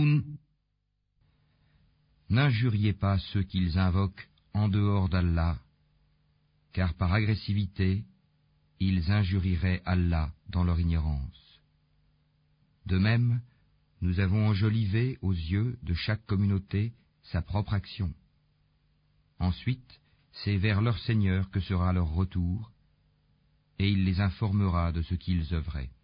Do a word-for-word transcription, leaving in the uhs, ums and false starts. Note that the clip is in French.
N'injuriez pas ceux qu'ils invoquent en dehors d'Allah, car par agressivité, ils injurieraient Allah dans leur ignorance. De même, nous avons enjolivé aux yeux de chaque communauté sa propre action. Ensuite, c'est vers leur Seigneur que sera leur retour, et il les informera de ce qu'ils œuvraient.